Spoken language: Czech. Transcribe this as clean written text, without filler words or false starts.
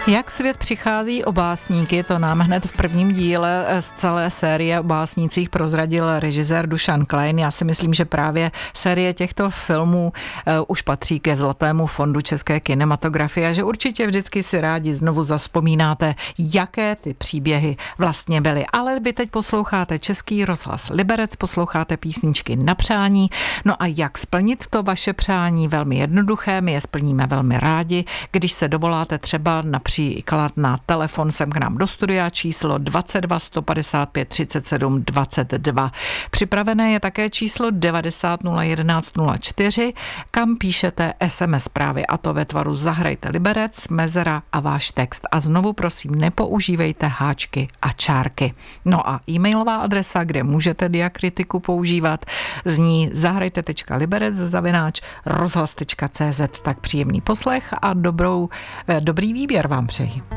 Jak svět přichází o básníky, to nám hned v prvním díle z celé série o básnících prozradil režisér Dušan Klein. Já si myslím, že právě série těchto filmů už patří ke zlatému fondu české kinematografie a že určitě vždycky si rádi znovu zavzpomínáte, jaké ty příběhy vlastně byly. Ale vy teď posloucháte Český rozhlas Liberec, posloucháte písničky na přání. No a jak splnit to vaše přání? Velmi jednoduché, my je splníme velmi rádi, když se dovoláte třeba například na telefon sem k nám do studia číslo 22 155 37 22. Připravené je také číslo 90 011 04, kam píšete SMS zprávy, a to ve tvaru Zahrajte Liberec, mezera a váš text. A znovu prosím, nepoužívejte háčky a čárky. No a e-mailová adresa, kde můžete diakritiku používat, zní zahrajte.liberec@rozhlas.cz. Tak příjemný poslech a dobrý výběr vám přeji.